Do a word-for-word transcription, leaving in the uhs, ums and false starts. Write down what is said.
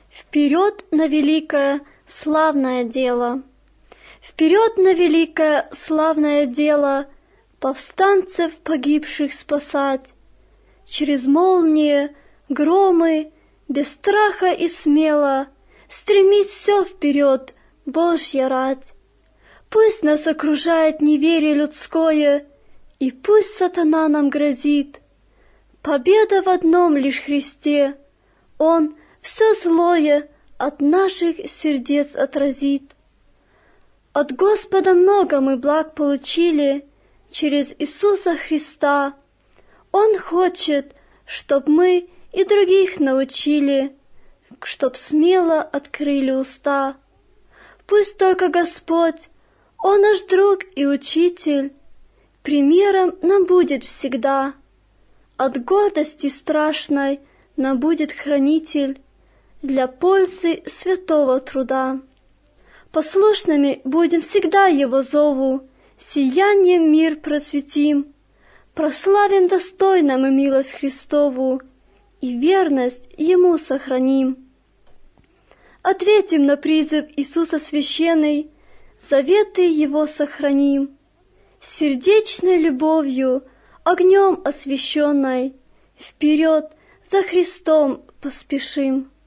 Вперед на великое славное дело! Вперед на великое славное дело! Повстанцев погибших спасать! Через молнии, громы, без страха и смело стремись все вперед, Божья рать! Пусть нас окружает неверие людское, и пусть сатана нам грозит. Победа в одном лишь Христе, Он все злое от наших сердец отразит. От Господа много мы благ получили через Иисуса Христа. Он хочет, чтоб мы и других научили, чтоб смело открыли уста. Пусть только Господь, Он наш друг и учитель, примером нам будет всегда. От гордости страшной нам будет хранитель для пользы святого труда. Послушными будем всегда Его зову, сиянием мир просветим, прославим достойно мы милость Христову и верность Ему сохраним. Ответим на призыв Иисуса священный, заветы Его сохраним, сердечной любовью, огнем освященной, вперед за Христом поспешим.